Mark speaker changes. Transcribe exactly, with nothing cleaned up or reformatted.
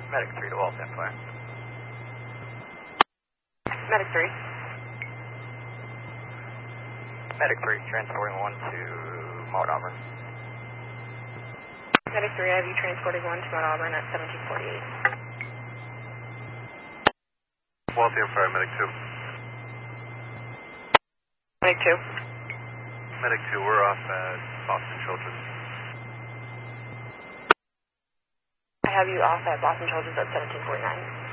Speaker 1: Medic three to all stand fire.
Speaker 2: Medic three.
Speaker 1: Medic three, transporting one to Mount Auburn.
Speaker 2: Medic three, I have you transporting one to Mount Auburn at seventeen forty-eight.
Speaker 3: Wall stand fire, Medic two.
Speaker 2: Medic two.
Speaker 3: Medic two, we're off at Boston Children's.
Speaker 2: I have you off at Boston Children's at seventeen forty-nine.